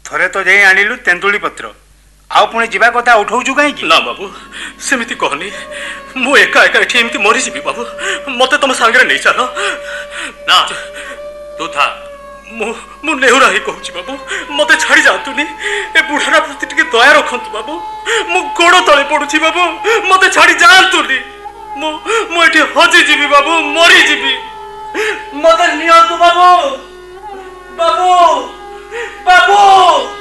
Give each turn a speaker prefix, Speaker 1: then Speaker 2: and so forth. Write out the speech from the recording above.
Speaker 1: थरे तो जाई आनिलु तेंतुली पत्र आउ पुणी जीवा कथा उठाउछु कहीं
Speaker 2: ना बाबू सेमिति कहनी मु एका एका एठी एमती मरी जीवी बाबू मते तुम सांगरे नहीं चलो
Speaker 3: ना तू था
Speaker 2: मु नेहुरा ही कहूची बाबू मते छाड़ी जातुनी ए बुढ़ारा प्रति टिके दया रखंतु बाबू मु गोड़ तळे पडुची बाबू मते छाड़ी जातुनी मु एठी हजी जीवी बाबू मरी जीवी मते नियंतु बाबू बाबू बाबू